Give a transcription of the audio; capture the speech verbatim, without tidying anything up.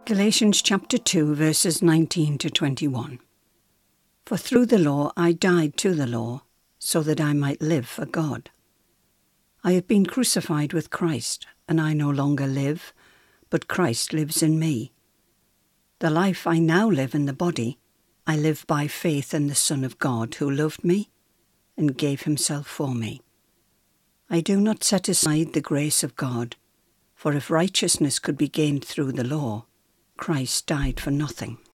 Galatians chapter two, verses nineteen to twenty-one. For through the law I died to the law, so that I might live for God. I have been crucified with Christ, and I no longer live, but Christ lives in me. The life I now live in the body, I live by faith in the Son of God, who loved me and gave himself for me. I do not set aside the grace of God, for if righteousness could be gained through the law, Christ died for nothing.